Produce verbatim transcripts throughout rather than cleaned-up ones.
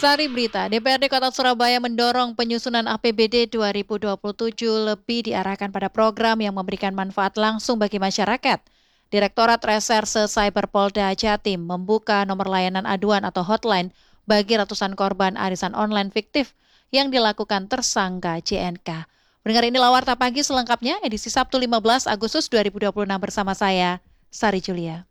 Sari berita, D P R D Kota Surabaya mendorong penyusunan A P B D dua ribu dua puluh tujuh lebih diarahkan pada program yang memberikan manfaat langsung bagi masyarakat. Direktorat Reserse Cyber Polda Jatim membuka nomor layanan aduan atau hotline bagi ratusan korban arisan online fiktif yang dilakukan tersangka J N K. Mendengar inilah Warta Pagi selengkapnya, edisi Sabtu lima belas Agustus dua ribu dua puluh enam bersama saya, Sari Julia.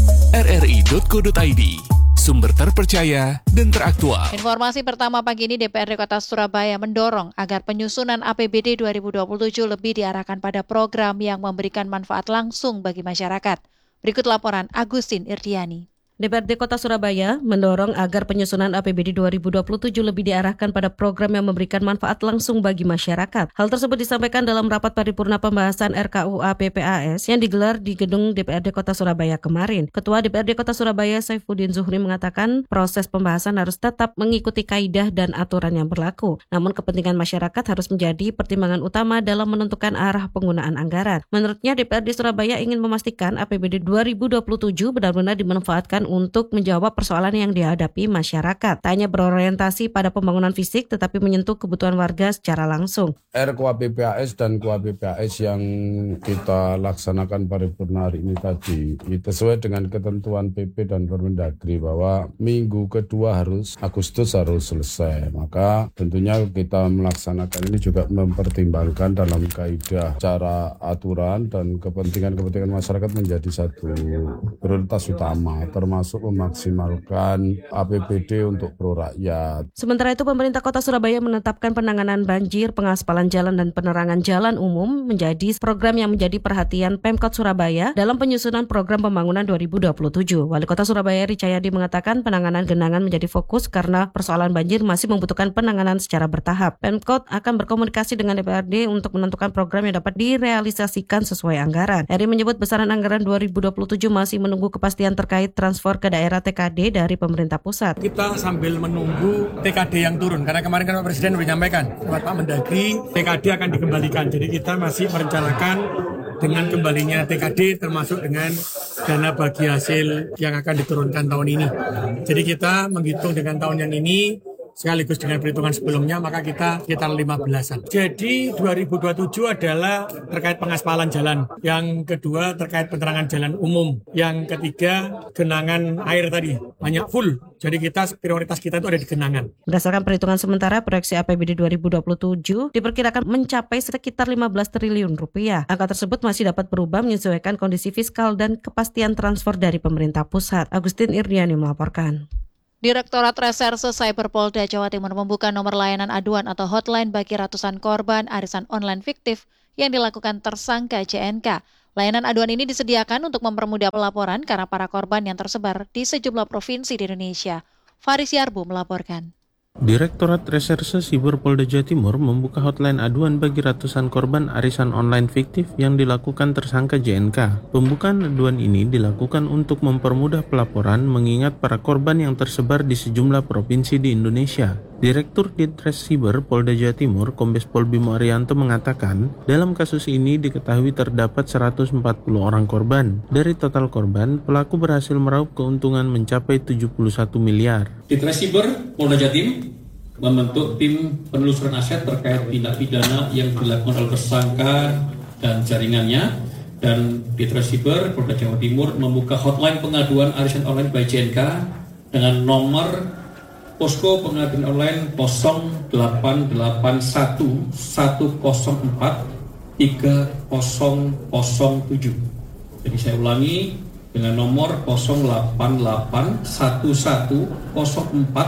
R R I titik co titik I D, sumber terpercaya dan teraktual. Informasi pertama pagi ini, D P R D Kota Surabaya mendorong agar penyusunan A P B D dua ribu dua puluh tujuh lebih diarahkan pada program yang memberikan manfaat langsung bagi masyarakat. Berikut laporan Agustin Irdiani. D P R D Kota Surabaya mendorong agar penyusunan A P B D dua ribu dua puluh tujuh lebih diarahkan pada program yang memberikan manfaat langsung bagi masyarakat. Hal tersebut disampaikan dalam rapat paripurna pembahasan R K U A P P A S yang digelar di gedung D P R D Kota Surabaya kemarin. Ketua D P R D Kota Surabaya Saifuddin Zuhri mengatakan proses pembahasan harus tetap mengikuti kaidah dan aturan yang berlaku. Namun kepentingan masyarakat harus menjadi pertimbangan utama dalam menentukan arah penggunaan anggaran. Menurutnya D P R D Surabaya ingin memastikan A P B D dua ribu dua puluh tujuh benar-benar dimanfaatkan untuk menjawab persoalan yang dihadapi masyarakat. Tak hanya berorientasi pada pembangunan fisik, tetapi menyentuh kebutuhan warga secara langsung. R K U A P P A S dan K U A P P A S yang kita laksanakan paripurna hari ini tadi, itu sesuai dengan ketentuan P P dan Permendagri bahwa minggu kedua harus Agustus harus selesai. Maka tentunya kita melaksanakan ini juga mempertimbangkan dalam kaidah cara aturan dan kepentingan-kepentingan masyarakat menjadi satu prioritas utama, termasuk masuk memaksimalkan A P B D untuk pro rakyat. Sementara itu, pemerintah Kota Surabaya menetapkan penanganan banjir, pengaspalan jalan dan penerangan jalan umum menjadi program yang menjadi perhatian Pemkot Surabaya dalam penyusunan program pembangunan dua ribu dua puluh tujuh. Wali Kota Surabaya Ricayadi mengatakan penanganan genangan menjadi fokus karena persoalan banjir masih membutuhkan penanganan secara bertahap. Pemkot akan berkomunikasi dengan D P R D untuk menentukan program yang dapat direalisasikan sesuai anggaran. Eri menyebut besaran anggaran dua ribu dua puluh tujuh masih menunggu kepastian terkait transfer ke daerah T K D dari pemerintah pusat. Kita sambil menunggu T K D yang turun, karena kemarin kan Pak Presiden sudah menyampaikan lewat Pak Mendagri T K D akan dikembalikan. Jadi kita masih merencanakan dengan kembalinya T K D termasuk dengan dana bagi hasil yang akan diturunkan tahun ini. Jadi kita menghitung dengan tahun yang ini sekaligus dengan perhitungan sebelumnya, maka kita sekitar lima belasan. Jadi dua ribu dua puluh tujuh adalah terkait pengaspalan jalan. Yang kedua terkait penerangan jalan umum. Yang ketiga genangan air tadi, banyak full. Jadi kita prioritas kita itu ada di genangan. Berdasarkan perhitungan sementara, proyeksi A P B D dua ribu dua puluh tujuh diperkirakan mencapai sekitar lima belas triliun rupiah. Angka tersebut masih dapat berubah menyesuaikan kondisi fiskal dan kepastian transfer dari pemerintah pusat. Agustin Irdiani melaporkan. Direktorat Reserse Cyber Polda Jawa Timur membuka nomor layanan aduan atau hotline bagi ratusan korban arisan online fiktif yang dilakukan tersangka J N K. Layanan aduan ini disediakan untuk mempermudah pelaporan karena para korban yang tersebar di sejumlah provinsi di Indonesia. Faris Yarbu melaporkan. Direktorat Reserse Cyber Polda Jawa Timur membuka hotline aduan bagi ratusan korban arisan online fiktif yang dilakukan tersangka J N K. Pembukaan aduan ini dilakukan untuk mempermudah pelaporan mengingat para korban yang tersebar di sejumlah provinsi di Indonesia. Direktur Ditres Siber Polda Jawa Timur, Kombes Pol Bimo Arianto mengatakan, dalam kasus ini diketahui terdapat seratus empat puluh orang korban. Dari total korban, pelaku berhasil meraup keuntungan mencapai tujuh puluh satu miliar. Ditres Siber Polda Jawa Timur membentuk tim penelusuran aset terkait tindak pidana yang dilakukan oleh tersangka dan jaringannya, dan Ditres Siber Polda Jawa Timur membuka hotline pengaduan arisan online by J N K dengan nomor posko pengaduan online nol delapan delapan satu satu nol empat tiga nol nol tujuh. Jadi saya ulangi, dengan nomor nol delapan delapan satu satu nol empat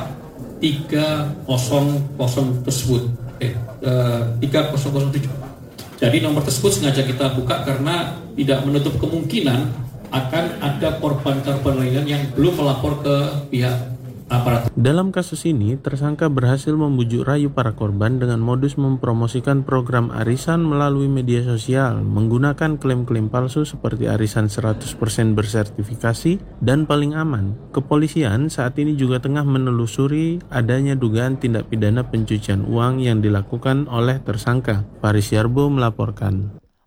tiga nol nol tersebut. Eh, tiga nol nol tujuh. Jadi nomor tersebut sengaja kita buka karena tidak menutup kemungkinan akan ada korban-korban lainnya yang belum melapor ke pihak aparat. Dalam kasus ini, tersangka berhasil membujuk rayu para korban dengan modus mempromosikan program arisan melalui media sosial, menggunakan klaim-klaim palsu seperti arisan seratus persen bersertifikasi dan paling aman. Kepolisian saat ini juga tengah menelusuri adanya dugaan tindak pidana pencucian uang yang dilakukan oleh tersangka. Faris Yarbo melaporkan.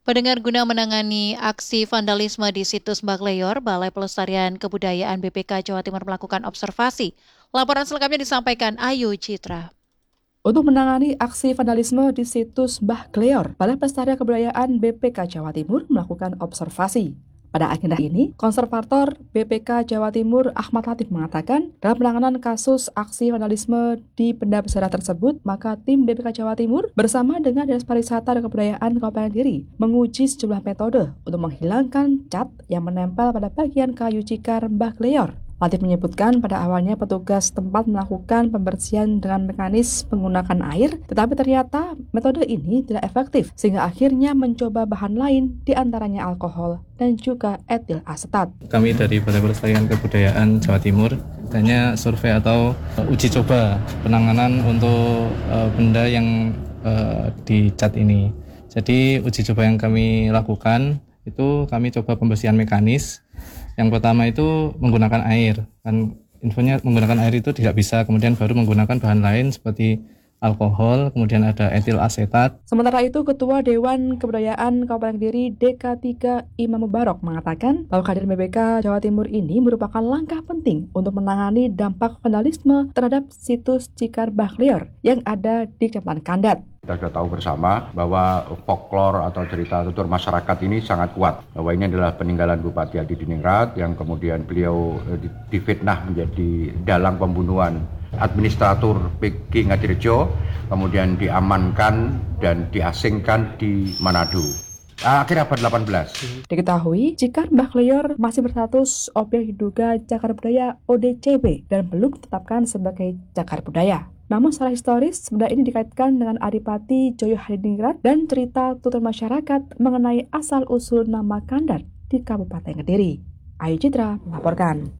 Pendengar, guna menangani aksi vandalisme di situs Bagleyor, Balai Pelestarian Kebudayaan B P K Jawa Timur melakukan observasi. Laporan selengkapnya disampaikan Ayu Citra. Untuk menangani aksi vandalisme di situs Bagleyor, Balai Pelestarian Kebudayaan B P K Jawa Timur melakukan observasi. Pada agenda ini, Konservator B P K Jawa Timur Ahmad Latif mengatakan, dalam penanganan kasus aksi vandalisme di benda bersejarah tersebut, maka tim B P K Jawa Timur bersama dengan Dinas Pariwisata dan Kebudayaan Kabupaten Kediri menguji sejumlah metode untuk menghilangkan cat yang menempel pada bagian kayu cikar Bagleyor. Latif menyebutkan pada awalnya petugas tempat melakukan pembersihan dengan mekanis menggunakan air, tetapi ternyata metode ini tidak efektif, sehingga akhirnya mencoba bahan lain, diantaranya alkohol dan juga etil asetat. Kami dari Balai Pelestarian Kebudayaan Jawa Timur hanya survei atau uji coba penanganan untuk uh, benda yang uh, dicat ini. Jadi uji coba yang kami lakukan itu kami coba pembersihan mekanis. Yang pertama itu menggunakan air, kan infonya menggunakan air itu tidak bisa, kemudian baru menggunakan bahan lain seperti alkohol, kemudian ada etil asetat. Sementara itu, Ketua Dewan Kebudayaan Kabupaten Kediri D K tiga Imam Mubarok mengatakan bahwa kehadiran B P K Jawa Timur ini merupakan langkah penting untuk menangani dampak vandalisme terhadap situs Cikar Bagleyor yang ada di Kecamatan Kandat. Kita sudah tahu bersama bahwa folklore atau cerita tutur masyarakat ini sangat kuat. Bahwa ini adalah peninggalan Bupati Adi Diningrat yang kemudian beliau difitnah menjadi dalang pembunuhan administrator P G Ngadirejo, kemudian diamankan dan diasingkan di Manado. Akhir abad delapan belas. Diketahui, Cikar Bagleyor masih berstatus objek diduga cagar budaya O D C B dan belum ditetapkan sebagai cagar budaya. Namun secara historis, benda ini dikaitkan dengan Adipati Joyo Hadiningrat dan cerita tutur masyarakat mengenai asal-usul nama Kandat di Kabupaten Kediri. Ayu Citra melaporkan.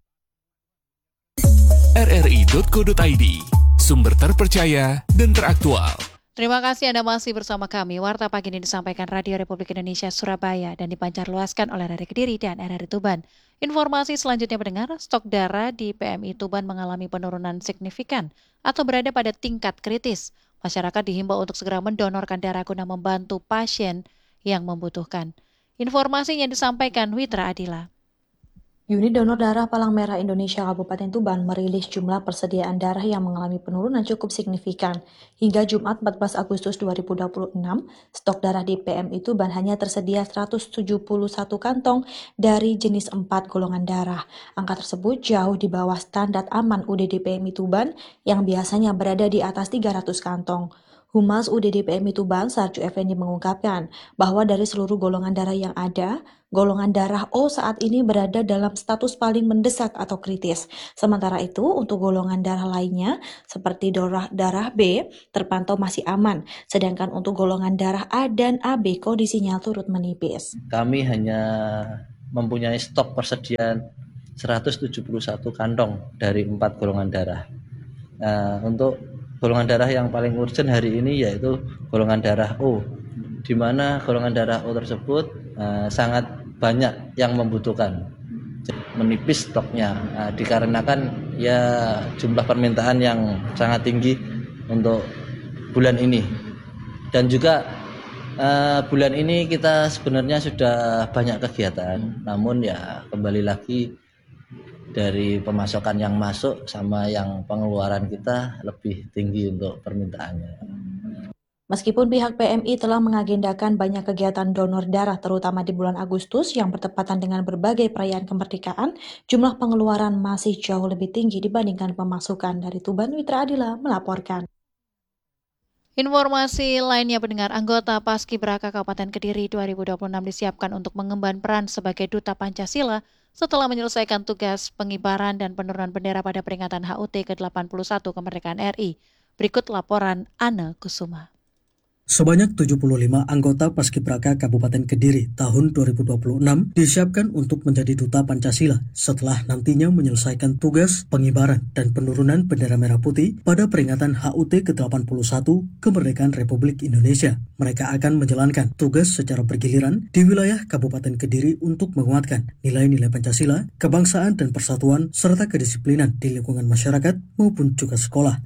R R I titik co titik I D, sumber terpercaya dan teraktual. Terima kasih Anda masih bersama kami. Warta pagi ini disampaikan Radio Republik Indonesia Surabaya dan dipancarluaskan oleh R R I Kediri dan R R I Tuban. Informasi selanjutnya pendengar, stok darah di P M I Tuban mengalami penurunan signifikan atau berada pada tingkat kritis. Masyarakat dihimbau untuk segera mendonorkan darah guna membantu pasien yang membutuhkan. Informasinya disampaikan Witra Adila. Unit Donor Darah Palang Merah Indonesia Kabupaten Tuban merilis jumlah persediaan darah yang mengalami penurunan cukup signifikan. Hingga Jumat empat belas Agustus dua ribu dua puluh enam, stok darah di P M I Tuban hanya tersedia seratus tujuh puluh satu kantong dari jenis empat golongan darah. Angka tersebut jauh di bawah standar aman U D D P M I Tuban yang biasanya berada di atas tiga ratus kantong. Humas U D D P M I Tuban, Sarju Effendi mengungkapkan bahwa dari seluruh golongan darah yang ada, golongan darah O saat ini berada dalam status paling mendesak atau kritis. Sementara itu, untuk golongan darah lainnya, seperti darah, darah B, terpantau masih aman. Sedangkan untuk golongan darah A dan A B, kondisinya turut menipis. Kami hanya mempunyai stok persediaan seratus tujuh puluh satu kantong dari empat golongan darah. Nah, untuk golongan darah yang paling urgent hari ini yaitu golongan darah O, di mana golongan darah O tersebut uh, sangat banyak yang membutuhkan, menipis stoknya uh, dikarenakan ya jumlah permintaan yang sangat tinggi untuk bulan ini. Dan juga uh, bulan ini kita sebenarnya sudah banyak kegiatan, namun ya kembali lagi dari pemasukan yang masuk sama yang pengeluaran kita lebih tinggi untuk permintaannya. Meskipun pihak P M I telah mengagendakan banyak kegiatan donor darah terutama di bulan Agustus yang bertepatan dengan berbagai perayaan kemerdekaan, jumlah pengeluaran masih jauh lebih tinggi dibandingkan pemasukan. Dari Tuban, Witra Adila melaporkan. Informasi lainnya pendengar, anggota Paskibraka Kabupaten Kediri dua ribu dua puluh enam disiapkan untuk mengemban peran sebagai Duta Pancasila setelah menyelesaikan tugas pengibaran dan penurunan bendera pada peringatan H U T ke delapan puluh satu kemerdekaan R I. Berikut laporan Ana Kusuma. Sebanyak tujuh puluh lima anggota Paskibraka Kabupaten Kediri tahun dua ribu dua puluh enam disiapkan untuk menjadi Duta Pancasila setelah nantinya menyelesaikan tugas pengibaran dan penurunan bendera merah putih pada peringatan H U T ke delapan puluh satu kemerdekaan Republik Indonesia. Mereka akan menjalankan tugas secara bergiliran di wilayah Kabupaten Kediri untuk menguatkan nilai-nilai Pancasila, kebangsaan dan persatuan, serta kedisiplinan di lingkungan masyarakat maupun juga sekolah.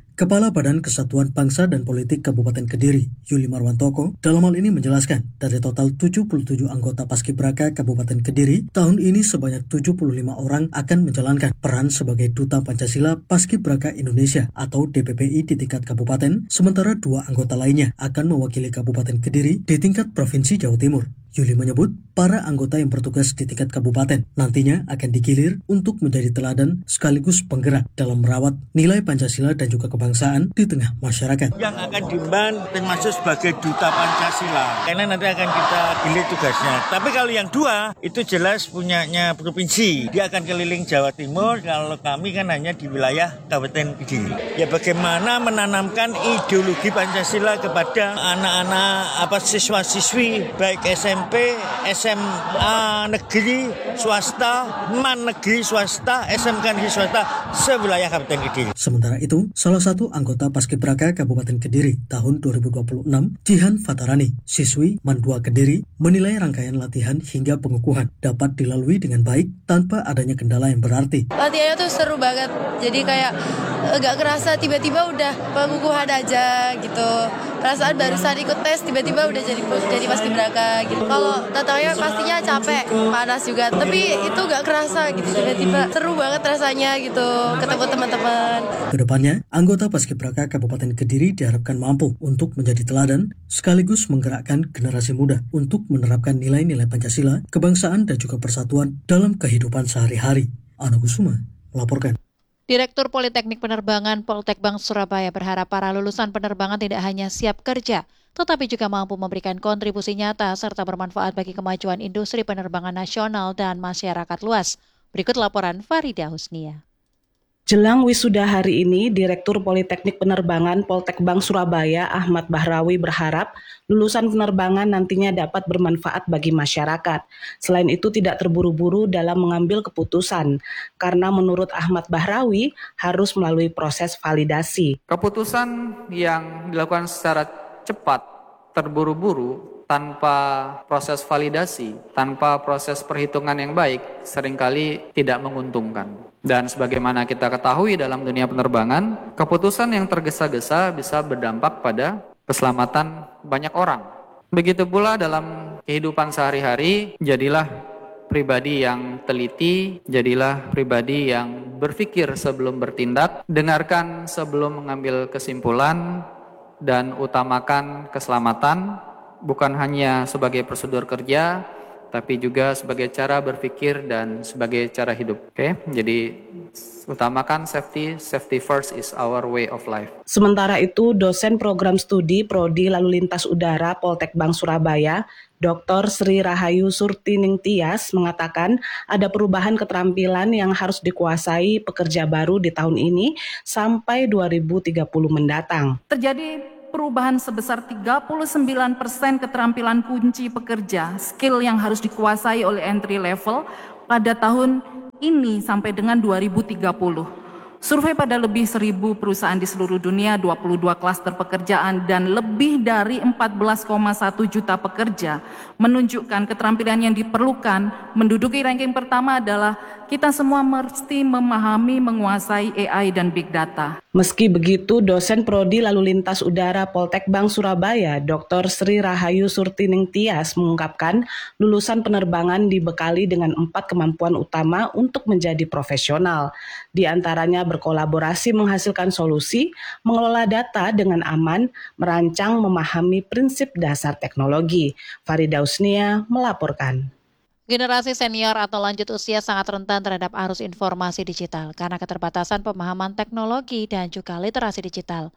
Kepala Badan Kesatuan Bangsa dan Politik Kabupaten Kediri, Yuli Marwantoko, dalam hal ini menjelaskan dari total tujuh puluh tujuh anggota Paskibraka Kabupaten Kediri, tahun ini sebanyak tujuh puluh lima orang akan menjalankan peran sebagai Duta Pancasila Paskibraka Indonesia atau D P P I di tingkat kabupaten, sementara dua anggota lainnya akan mewakili Kabupaten Kediri di tingkat Provinsi Jawa Timur. Yuli menyebut para anggota yang bertugas di tingkat kabupaten nantinya akan digilir untuk menjadi teladan sekaligus penggerak dalam merawat nilai Pancasila dan juga kebangsaan di tengah masyarakat. Yang akan diemban termasuk sebagai Duta Pancasila, karena nanti akan kita gilir tugasnya. Tapi kalau yang dua itu jelas punyanya provinsi, dia akan keliling Jawa Timur. Kalau kami kan hanya di wilayah Kabupaten Kediri. Ya bagaimana menanamkan ideologi Pancasila kepada anak-anak apa siswa-siswi baik S M P, S M A negeri, swasta, man negeri, swasta, S M K negeri, swasta, sewilayah Kabupaten Kediri. Sementara itu, salah satu anggota Paskibraka Kabupaten Kediri tahun dua ribu dua puluh enam, Jihan Fatarani, siswi Man dua Kediri, menilai rangkaian latihan hingga pengukuhan dapat dilalui dengan baik tanpa adanya kendala yang berarti. Latihannya tuh seru banget, jadi kayak gak kerasa tiba-tiba udah pengukuhan aja gitu. Perasaan barusan ikut tes tiba-tiba udah jadi jadi Paskibraka gitu. Kalau datangnya pastinya capek, panas juga, tapi itu gak kerasa gitu, tiba-tiba seru banget rasanya gitu, ketemu teman-teman. Kedepannya, anggota Paskibraka Kabupaten Kediri diharapkan mampu untuk menjadi teladan sekaligus menggerakkan generasi muda untuk menerapkan nilai-nilai Pancasila, kebangsaan dan juga persatuan dalam kehidupan sehari-hari. Ana Kusuma melaporkan. Direktur Politeknik Penerbangan Poltekbang Surabaya berharap para lulusan penerbangan tidak hanya siap kerja, tetapi juga mampu memberikan kontribusi nyata serta bermanfaat bagi kemajuan industri penerbangan nasional dan masyarakat luas. Berikut laporan Farida Husnia. Jelang wisuda hari ini, Direktur Politeknik Penerbangan Poltekbang Surabaya Ahmad Bahrawi berharap lulusan penerbangan nantinya dapat bermanfaat bagi masyarakat. Selain itu tidak terburu-buru dalam mengambil keputusan, karena menurut Ahmad Bahrawi harus melalui proses validasi. Keputusan yang dilakukan secara cepat, terburu-buru, tanpa proses validasi, tanpa proses perhitungan yang baik, seringkali tidak menguntungkan. Dan sebagaimana kita ketahui dalam dunia penerbangan, keputusan yang tergesa-gesa bisa berdampak pada keselamatan banyak orang. Begitu pula dalam kehidupan sehari-hari, jadilah pribadi yang teliti, jadilah pribadi yang berpikir sebelum bertindak, dengarkan sebelum mengambil kesimpulan, dan utamakan keselamatan, bukan hanya sebagai prosedur kerja, tapi juga sebagai cara berpikir dan sebagai cara hidup. Oke, jadi utamakan safety, safety first is our way of life. Sementara itu, dosen program studi Prodi Lalu Lintas Udara Poltekbang Surabaya, Doktor Sri Rahayu Surtining Tias mengatakan ada perubahan keterampilan yang harus dikuasai pekerja baru di tahun ini sampai dua ribu tiga puluh mendatang. Terjadi perubahan sebesar tiga puluh sembilan persen keterampilan kunci pekerja, skill yang harus dikuasai oleh entry level pada tahun ini sampai dengan dua ribu tiga puluh. Survei pada lebih seribu perusahaan di seluruh dunia, dua puluh dua klaster pekerjaan, dan lebih dari empat belas koma satu juta pekerja menunjukkan keterampilan yang diperlukan. Menduduki ranking pertama adalah kita semua mesti memahami, menguasai A I dan Big Data. Meski begitu, dosen Prodi Lalu Lintas Udara Poltekbang Surabaya, Doktor Sri Rahayu Surtining Tias mengungkapkan lulusan penerbangan dibekali dengan empat kemampuan utama untuk menjadi profesional. Di antaranya berkolaborasi menghasilkan solusi, mengelola data dengan aman, merancang, memahami prinsip dasar teknologi. Farida Husnia melaporkan. Generasi senior atau lanjut usia sangat rentan terhadap arus informasi digital karena keterbatasan pemahaman teknologi dan juga literasi digital.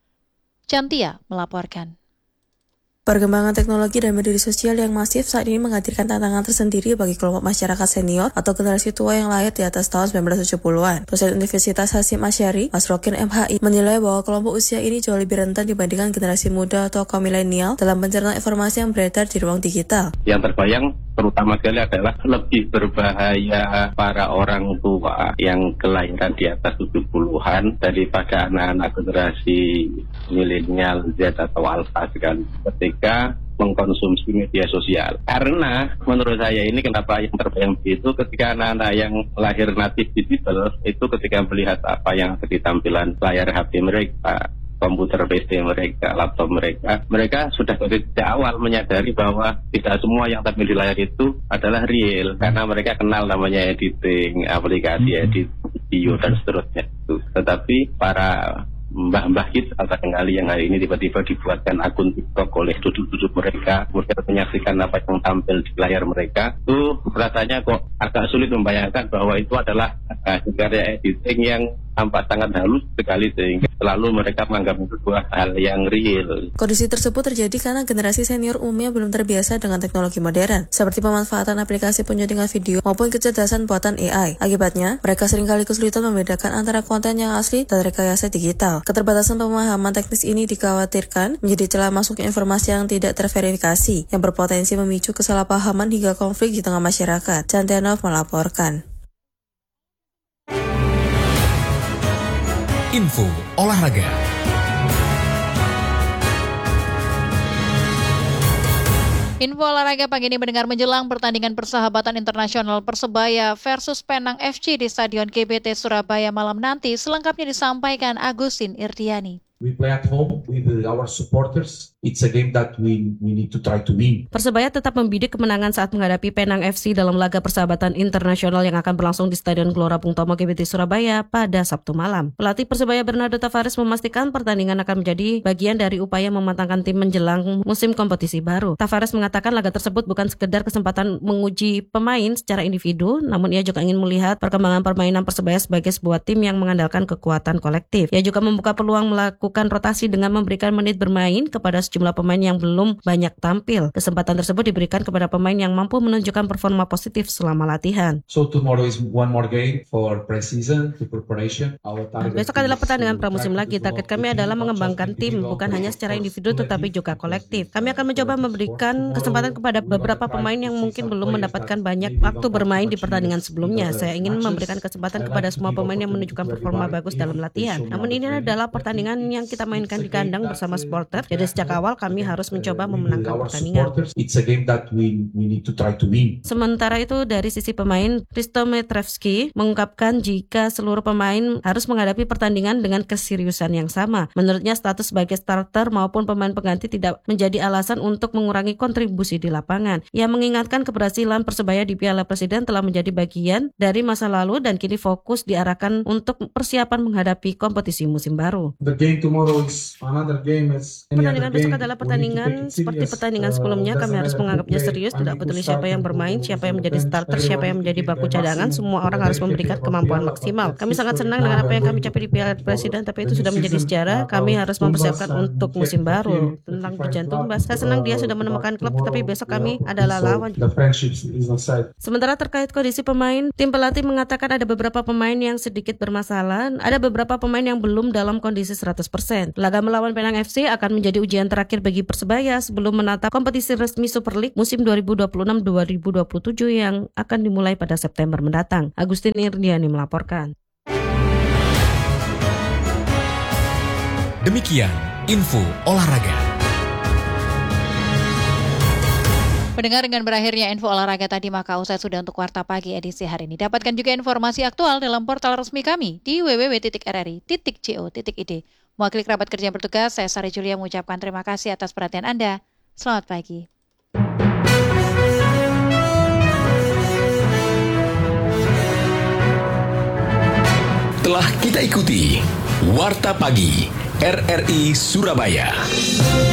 Cantia melaporkan. Perkembangan teknologi dan media sosial yang masif saat ini menghadirkan tantangan tersendiri bagi kelompok masyarakat senior atau generasi tua yang lahir di atas tahun sembilan belas tujuh puluhan. Dosen Universitas Hasyim Asy'ari, Mas Rokin M H I, menilai bahwa kelompok usia ini jauh lebih rentan dibandingkan generasi muda atau kaum milenial dalam pencernaan informasi yang beredar di ruang digital. Yang terbayang terutama sekali adalah lebih berbahaya para orang tua yang kelahiran di atas tujuh puluhan daripada anak-anak generasi milenial Z atau alpha sekali ketika mengkonsumsi media sosial. Karena menurut saya ini kenapa yang terbayang begitu, ketika anak-anak yang lahir natif digital itu ketika melihat apa yang ada di tampilan layar H P mereka, komputer P C mereka, laptop mereka, mereka sudah dari awal menyadari bahwa tidak semua yang tampil di layar itu adalah real, karena mereka kenal namanya editing, aplikasi edit video dan seterusnya itu. Tetapi para mbah-mbah kita kali yang hari ini tiba-tiba dibuatkan akun TikTok oleh duduk-duduk mereka, kemudian menyaksikan apa yang tampil di layar mereka, itu rasanya kok agak sulit membayangkan bahwa itu adalah uh, karya editing yang tampak sangat halus sekali sehingga selalu mereka menganggap itu sebuah hal yang real. Kondisi tersebut terjadi karena generasi senior umumnya belum terbiasa dengan teknologi modern, seperti pemanfaatan aplikasi penyuntingan video maupun kecerdasan buatan A I. Akibatnya, mereka seringkali kesulitan membedakan antara konten yang asli dan rekayasa digital. Keterbatasan pemahaman teknis ini dikhawatirkan menjadi celah masuk informasi yang tidak terverifikasi, yang berpotensi memicu kesalahpahaman hingga konflik di tengah masyarakat. Cantianov melaporkan. Info olahraga. Info olahraga pagi ini mendengar menjelang pertandingan persahabatan internasional Persebaya versus Penang F C di Stadion G B T Surabaya malam nanti. Selengkapnya disampaikan Agustin Irdiani. We play at home with our supporters. It's a game that we we need to try to win. Persebaya tetap membidik kemenangan saat menghadapi Penang F C dalam laga persahabatan internasional yang akan berlangsung di Stadion Gelora Bung Tomo G B T Surabaya pada Sabtu malam. Pelatih Persebaya Bernardo Tavares memastikan pertandingan akan menjadi bagian dari upaya mematangkan tim menjelang musim kompetisi baru. Tavares mengatakan laga tersebut bukan sekedar kesempatan menguji pemain secara individu, namun ia juga ingin melihat perkembangan permainan Persebaya sebagai sebuah tim yang mengandalkan kekuatan kolektif. Ia juga membuka peluang melakukan rotasi dengan memberikan menit bermain kepada sejumlah pemain yang belum banyak tampil. Kesempatan tersebut diberikan kepada pemain yang mampu menunjukkan performa positif selama latihan. So tomorrow is one more game for pre-season to preparation. Our target Besok adalah pertandingan pramusim lagi. Target kami adalah mengembangkan tim, bukan hanya secara individu tetapi juga kolektif. Kami akan mencoba memberikan kesempatan kepada beberapa pemain yang mungkin belum mendapatkan banyak waktu bermain di pertandingan sebelumnya. Saya ingin memberikan kesempatan kepada semua pemain yang menunjukkan performa bagus dalam latihan. Namun ini adalah pertandingan yang yang kita mainkan di kandang bersama supporter. Jadi sejak awal kami harus mencoba memenangkan pertandingan. It's a game that we we need to try to win. Sementara itu dari sisi pemain, Risto Metrevski mengungkapkan jika seluruh pemain harus menghadapi pertandingan dengan keseriusan yang sama. Menurutnya status sebagai starter maupun pemain pengganti tidak menjadi alasan untuk mengurangi kontribusi di lapangan. Ia mengingatkan keberhasilan Persebaya di Piala Presiden telah menjadi bagian dari masa lalu dan kini fokus diarahkan untuk persiapan menghadapi kompetisi musim baru. The game tomorrow is another game as any Pertandingan other besok game. adalah pertandingan seperti pertandingan sebelumnya. Kami harus menganggapnya serius, tidak peduli siapa yang bermain, siapa yang menjadi starter, siapa yang menjadi bangku cadangan. Semua orang harus memberikan kemampuan maksimal. Kami sangat senang dengan apa yang kami capai di Piala Presiden, tapi itu sudah menjadi sejarah. Kami harus mempersiapkan untuk musim baru. Tentang Bijan Tumbas, saya senang dia sudah menemukan klub, tapi besok kami adalah lawan. Sementara terkait kondisi pemain, tim pelatih mengatakan ada beberapa pemain yang sedikit bermasalah, ada beberapa pemain yang belum dalam kondisi seratus persen. Laga melawan Penang F C akan menjadi ujian terakhir bagi Persebaya sebelum menatap kompetisi resmi Super League musim dua ribu dua puluh enam dua ribu dua puluh tujuh yang akan dimulai pada September mendatang. Agustin Irdiani melaporkan. Demikian info olahraga. Pendengar, dengan berakhirnya info olahraga tadi, maka usai sudah untuk Warta Pagi edisi hari ini. Dapatkan juga informasi aktual dalam portal resmi kami di w w w titik r r i titik co titik i d. Mewakili kerabat kerja yang bertugas, saya Sari Julia mengucapkan terima kasih atas perhatian Anda. Selamat pagi. Telah kita ikuti Warta Pagi R R I Surabaya.